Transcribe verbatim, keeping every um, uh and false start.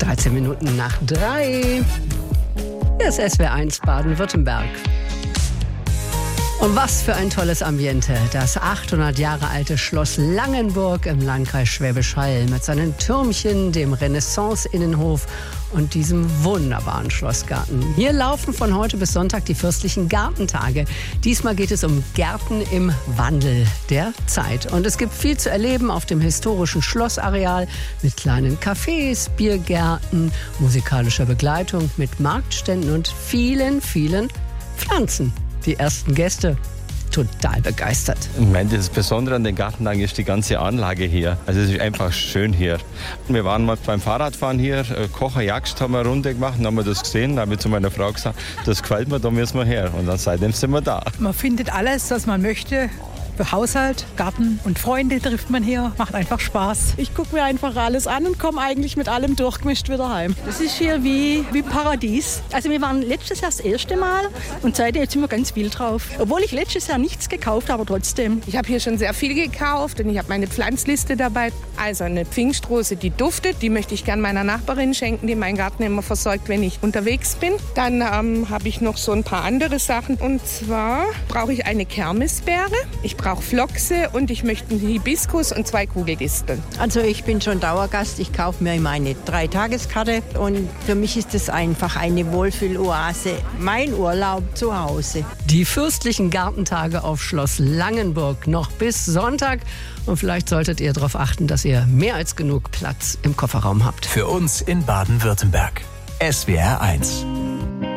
dreizehn Minuten nach drei. Hier ist S W R eins Baden-Württemberg. Und was für ein tolles Ambiente. Das achthundert Jahre alte Schloss Langenburg im Landkreis Schwäbisch Hall mit seinen Türmchen, dem Renaissance-Innenhof und diesem wunderbaren Schlossgarten. Hier laufen von heute bis Sonntag die fürstlichen Gartentage. Diesmal geht es um Gärten im Wandel der Zeit. Und es gibt viel zu erleben auf dem historischen Schlossareal mit kleinen Cafés, Biergärten, musikalischer Begleitung mit Marktständen und vielen, vielen Pflanzen. Die ersten Gäste total begeistert. Ich meine, das Besondere an den Gartentagen ist die ganze Anlage hier. Also es ist einfach schön hier. Wir waren mal beim Fahrradfahren hier, Kocher Jagst haben wir eine Runde gemacht, dann haben wir das gesehen, dann habe ich zu meiner Frau gesagt, das gefällt mir, da müssen wir her. Und dann seitdem sind wir da. Man findet alles, was man möchte. Für Haushalt, Garten und Freunde trifft man hier. Macht einfach Spaß. Ich gucke mir einfach alles an und komme eigentlich mit allem durchgemischt wieder heim. Das ist hier wie, wie Paradies. Also wir waren letztes Jahr das erste Mal und seitdem sind wir ganz wild drauf. Obwohl ich letztes Jahr nichts gekauft habe, aber trotzdem. Ich habe hier schon sehr viel gekauft und ich habe meine Pflanzliste dabei. Also eine Pfingstrose, die duftet, die möchte ich gerne meiner Nachbarin schenken, die meinen Garten immer versorgt, wenn ich unterwegs bin. Dann ähm, habe ich noch so ein paar andere Sachen und zwar brauche ich eine Kermesbeere. Ich brauche Flochse und ich möchte einen Hibiskus und zwei Kugeldisteln. Also ich bin schon Dauergast, ich kaufe mir meine Dreitageskarte und für mich ist es einfach eine Wohlfühloase, mein Urlaub zu Hause. Die fürstlichen Gartentage auf Schloss Langenburg noch bis Sonntag und vielleicht solltet ihr darauf achten, dass ihr mehr als genug Platz im Kofferraum habt. Für uns in Baden-Württemberg. S W R eins.